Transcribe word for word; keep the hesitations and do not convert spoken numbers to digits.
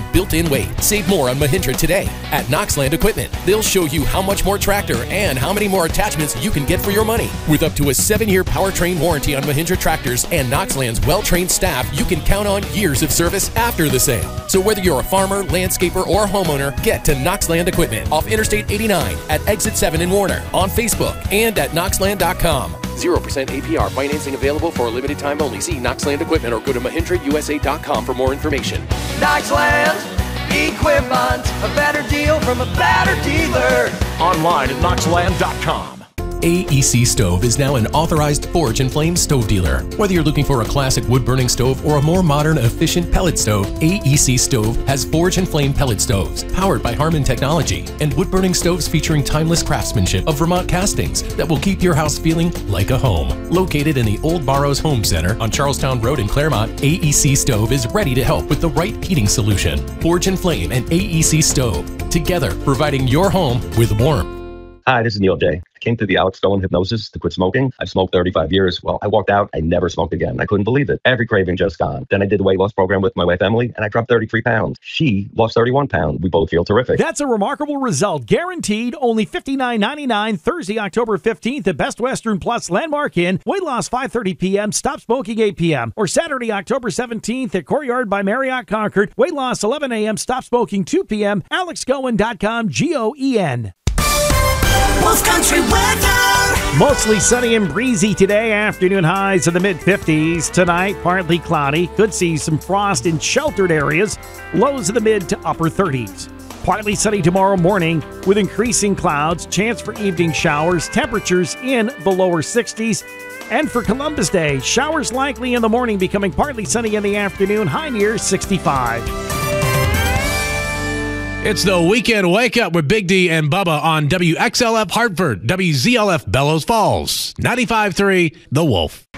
built-in weight. Save more on Mahindra today at Knoxland Equipment. They'll show you how much more tractor and how many more attachments you can get for your money. With up to a seven-year powertrain warranty on Mahindra tractors and Knoxland's well-trained staff, you can count on years of service after the sale. So whether you're a farmer, landscaper, or homeowner, get to Knoxland Equipment off Interstate eighty-nine at Exit seven in Warner, on Facebook, and at Knoxland dot com. zero percent A P R financing available for a limited time only. See Knoxland Equipment or go to Mahindra U S A dot com for more information. Knoxland Equipment, a better deal from a better dealer. Online at Knoxland dot com. A E C Stove is now an authorized Forge and Flame stove dealer. Whether you're looking for a classic wood-burning stove or a more modern, efficient pellet stove, A E C Stove has Forge and Flame pellet stoves powered by Harman Technology and wood-burning stoves featuring timeless craftsmanship of Vermont castings that will keep your house feeling like a home. Located in the Old Barrows Home Center on Charlestown Road in Claremont, A E C Stove is ready to help with the right heating solution. Forge and Flame and A E C Stove, together providing your home with warmth. Hi, this is Neil J. I came through the Alex Cohen hypnosis to quit smoking. I've smoked thirty-five years. Well, I walked out. I never smoked again. I couldn't believe it. Every craving just gone. Then I did the weight loss program with my wife, Emily, and I dropped thirty-three pounds. She lost thirty-one pounds. We both feel terrific. That's a remarkable result. Guaranteed. Only fifty-nine ninety-nine. Thursday, October fifteenth at Best Western Plus Landmark Inn. Weight loss five thirty p.m. Stop smoking eight p.m. Or Saturday, October seventeenth at Courtyard by Marriott Concord. Weight loss eleven a.m. Stop smoking two p.m. alex cohen dot com. G O E N. Wolf Country weather. Mostly sunny and breezy today. Afternoon highs in the mid fifties. Tonight, partly cloudy. Could see some frost in sheltered areas. Lows in the mid to upper thirties. Partly sunny tomorrow morning with increasing clouds. Chance for evening showers. Temperatures in the lower sixties. And for Columbus Day, showers likely in the morning, becoming partly sunny in the afternoon. High near sixty-five. It's the Weekend Wake Up with Big D and Bubba on W X L F Hartford, W Z L F Bellows Falls, ninety-five point three The Wolf.